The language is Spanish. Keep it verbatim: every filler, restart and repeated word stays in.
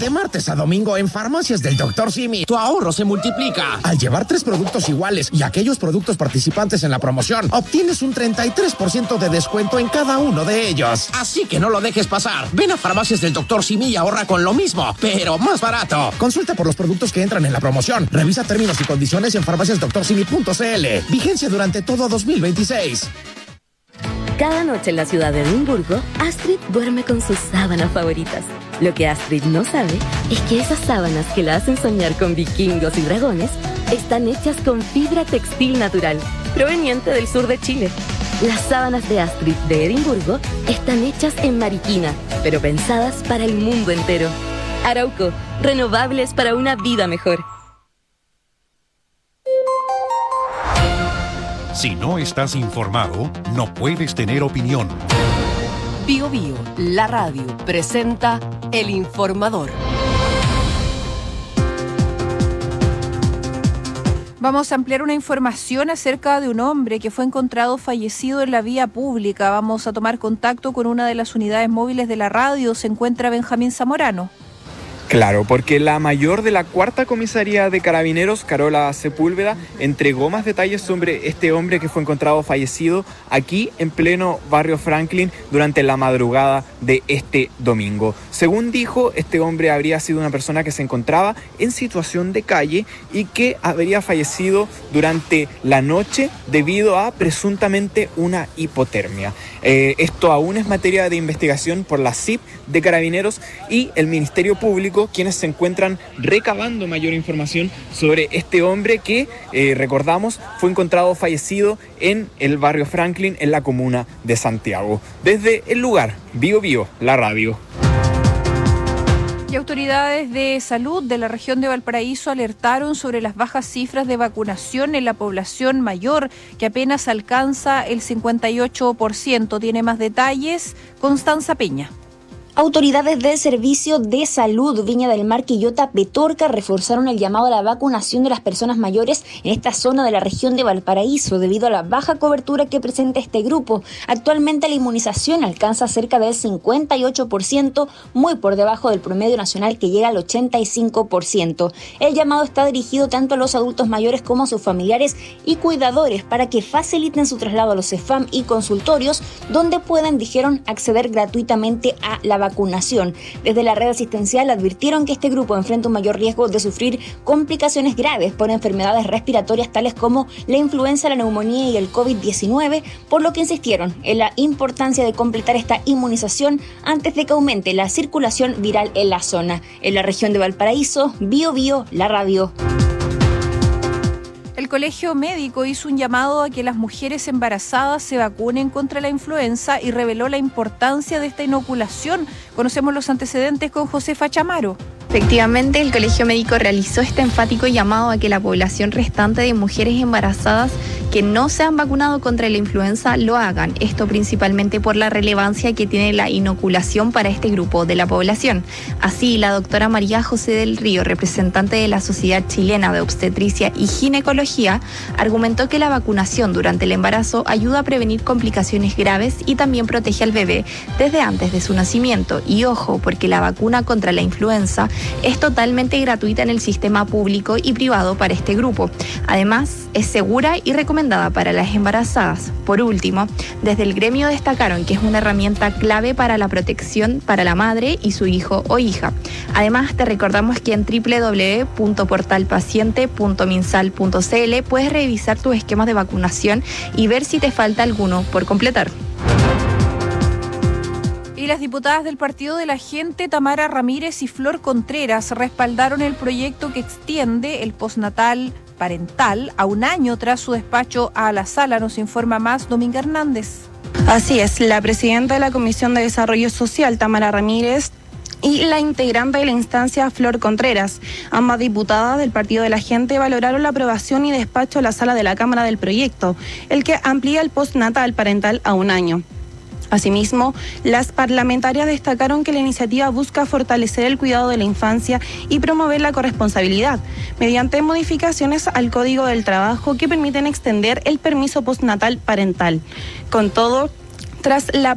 De martes a domingo en Farmacias del doctor Simi, tu ahorro se multiplica. Al llevar tres productos iguales y aquellos productos participantes en la promoción, obtienes un treinta y tres por ciento de descuento en cada uno de ellos. Así que no lo dejes pasar. Ven a Farmacias del doctor Simi y ahorra con lo mismo, pero más barato. Consulta por los productos que entran en la promoción. Revisa términos y condiciones en farmacias doctor simi punto c l. Vigencia durante todo dos mil veintiséis. Cada noche en la ciudad de Edimburgo, Astrid duerme con sus sábanas favoritas. Lo que Astrid no sabe es que esas sábanas que la hacen soñar con vikingos y dragones están hechas con fibra textil natural, proveniente del sur de Chile. Las sábanas de Astrid de Edimburgo están hechas en Mariquina, pero pensadas para el mundo entero. Arauco, renovables para una vida mejor. Si no estás informado, no puedes tener opinión. Bio Bio, la radio, presenta El Informador. Vamos a ampliar una información acerca de un hombre que fue encontrado fallecido en la vía pública. Vamos a tomar contacto con una de las unidades móviles de la radio. Se encuentra Benjamín Zamorano. Claro, porque la mayor de la cuarta comisaría de Carabineros, Carola Sepúlveda, entregó más detalles sobre este hombre que fue encontrado fallecido aquí en pleno barrio Franklin durante la madrugada de este domingo. Según dijo, este hombre habría sido una persona que se encontraba en situación de calle y que habría fallecido durante la noche debido a presuntamente una hipotermia. Eh, esto aún es materia de investigación por la C I P de Carabineros y el Ministerio Público, quienes se encuentran recabando mayor información sobre este hombre que, eh, recordamos, fue encontrado fallecido en el barrio Franklin, en la comuna de Santiago. Desde el lugar, Bio Bio, la radio. Y autoridades de salud de la región de Valparaíso alertaron sobre las bajas cifras de vacunación en la población mayor, que apenas alcanza el cincuenta y ocho por ciento. Tiene más detalles Constanza Peña. Autoridades del Servicio de Salud Viña del Mar, Quillota, Petorca reforzaron el llamado a la vacunación de las personas mayores en esta zona de la región de Valparaíso debido a la baja cobertura que presenta este grupo. Actualmente la inmunización alcanza cerca del cincuenta y ocho por ciento, muy por debajo del promedio nacional que llega al ochenta y cinco por ciento. El llamado está dirigido tanto a los adultos mayores como a sus familiares y cuidadores para que faciliten su traslado a los CEFAM y consultorios donde puedan, dijeron, acceder gratuitamente a la vacunación. vacunación. Desde la red asistencial advirtieron que este grupo enfrenta un mayor riesgo de sufrir complicaciones graves por enfermedades respiratorias tales como la influenza, la neumonía y el covid diecinueve, por lo que insistieron en la importancia de completar esta inmunización antes de que aumente la circulación viral en la zona. En la región de Valparaíso, Bio Bio, la radio. El Colegio Médico hizo un llamado a que las mujeres embarazadas se vacunen contra la influenza y reveló la importancia de esta inoculación. Conocemos los antecedentes con Josefa Chamaro. Efectivamente, el Colegio Médico realizó este enfático llamado a que la población restante de mujeres embarazadas que no se han vacunado contra la influenza lo hagan. Esto principalmente por la relevancia que tiene la inoculación para este grupo de la población. Así, la doctora María José del Río, representante de la Sociedad Chilena de Obstetricia y Ginecología, argumentó que la vacunación durante el embarazo ayuda a prevenir complicaciones graves y también protege al bebé desde antes de su nacimiento. Y ojo, porque la vacuna contra la influenza es totalmente gratuita en el sistema público y privado para este grupo. Además, es segura y recomendada para las embarazadas. Por último, desde el gremio destacaron que es una herramienta clave para la protección para la madre y su hijo o hija. Además, te recordamos que en doble u doble u doble u punto portal paciente punto minsal punto c l puedes revisar tus esquemas de vacunación y ver si te falta alguno por completar. Y las diputadas del Partido de la Gente, Tamara Ramírez y Flor Contreras, respaldaron el proyecto que extiende el postnatal parental a un año tras su despacho a la sala. Nos informa más Dominga Hernández. Así es, la presidenta de la Comisión de Desarrollo Social, Tamara Ramírez, y la integrante de la instancia, Flor Contreras. Ambas diputadas del Partido de la Gente valoraron la aprobación y despacho a la sala de la Cámara del proyecto, el que amplía el postnatal parental a un año. Asimismo, las parlamentarias destacaron que la iniciativa busca fortalecer el cuidado de la infancia y promover la corresponsabilidad, mediante modificaciones al Código del Trabajo que permiten extender el permiso postnatal parental. Con todo, tras la